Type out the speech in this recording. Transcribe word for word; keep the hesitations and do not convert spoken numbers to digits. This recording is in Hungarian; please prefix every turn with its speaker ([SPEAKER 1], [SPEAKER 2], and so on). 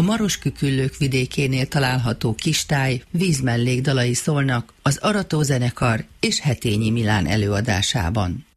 [SPEAKER 1] Marosküküllők vidékénél található Kistáj vízmellék dalai szólnak az Arató zenekar és Hetényi Milán előadásában.